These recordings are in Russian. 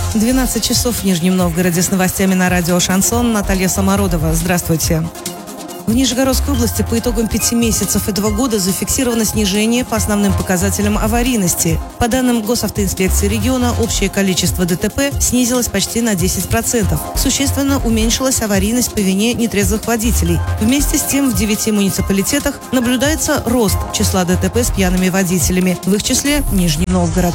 12 часов в Нижнем Новгороде. С новостями на радио «Шансон». Наталья Самородова. Здравствуйте. В Нижегородской области по итогам 5 месяцев этого года зафиксировано снижение по основным показателям аварийности. По данным Госавтоинспекции региона, общее количество ДТП снизилось почти на 10%. Существенно уменьшилась аварийность по вине нетрезвых водителей. Вместе с тем в 9 муниципалитетах наблюдается рост числа ДТП с пьяными водителями, в их числе Нижний Новгород.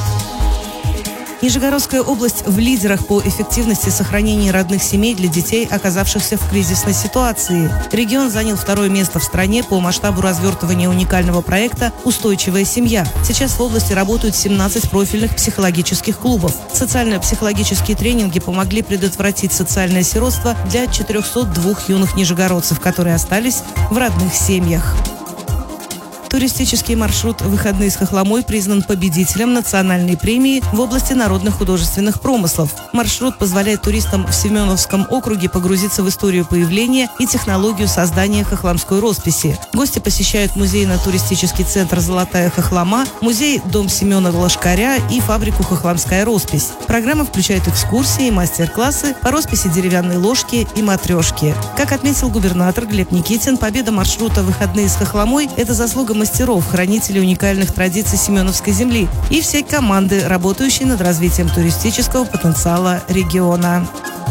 Нижегородская область в лидерах по эффективности сохранения родных семей для детей, оказавшихся в кризисной ситуации. Регион занял 2-е место в стране по масштабу развертывания уникального проекта «Устойчивая семья». Сейчас в области работают 17 профильных психологических клубов. Социально-психологические тренинги помогли предотвратить социальное сиротство для 402 юных нижегородцев, которые остались в родных семьях. Туристический маршрут «Выходные с Хохломой» признан победителем национальной премии в области народных художественных промыслов. Маршрут позволяет туристам в Семеновском округе погрузиться в историю появления и технологию создания хохломской росписи. Гости посещают музейно-туристический центр «Золотая Хохлома», музей «Дом Семена Лошкаря» и фабрику «Хохломская роспись». Программа включает экскурсии и мастер-классы по росписи деревянной ложки и матрешки. Как отметил губернатор Глеб Никитин, победа маршрута «Выходные с Хохломой» – это заслуга мастеров, хранителей уникальных традиций Семеновской земли и всей команды, работающей над развитием туристического потенциала региона.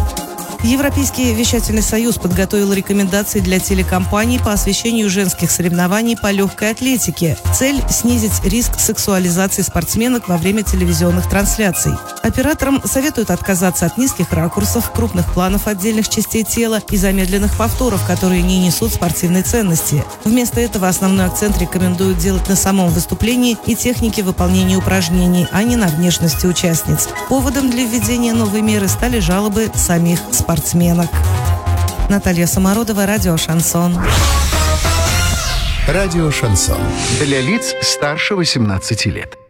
Европейский вещательный союз подготовил рекомендации для телекомпаний по освещению женских соревнований по легкой атлетике. Цель – снизить риск сексуализации спортсменок во время телевизионных трансляций. Операторам советуют отказаться от низких ракурсов, крупных планов отдельных частей тела и замедленных повторов, которые не несут спортивной ценности. Вместо этого основной акцент рекомендуют делать на самом выступлении и технике выполнения упражнений, а не на внешности участниц. Поводом для введения новой меры стали жалобы самих спортсменок. Наталья Самородова, радио «Шансон». Радио «Шансон». Для лиц старше 18 лет.